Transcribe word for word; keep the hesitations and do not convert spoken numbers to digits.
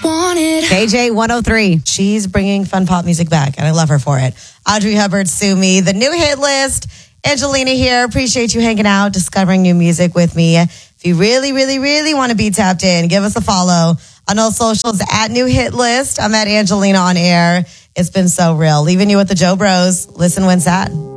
K J one oh three. She's bringing fun pop music back, and I love her for it. Audrey Hubbard, Sue Me, the new hit list. Angelina here. Appreciate you hanging out, discovering new music with me. If you really, really, really want to be tapped in, give us a follow on all socials at New Hit List. I'm at Angelina on air. It's been so real. Leaving you with the Joe Bros. Listen when sad.